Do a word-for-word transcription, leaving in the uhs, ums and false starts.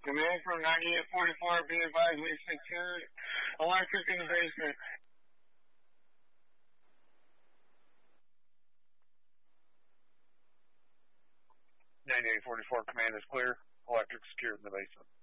Command from ninety-eight forty-four, be advised we secured electric in the basement. ninety-eight forty-four, command is clear. Electric secured in the basement.